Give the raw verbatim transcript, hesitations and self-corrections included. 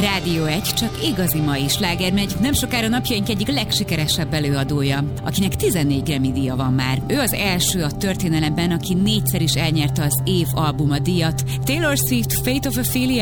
Rádió egy, csak igazi mai sláger megy, nem sokára napjaink egyik legsikeresebb előadója, akinek tizennégy Grammy-díja van már. Ő az első a történelemben, aki négyszer is elnyerte az év albuma díjat. Taylor Swift, Fate of Ophelia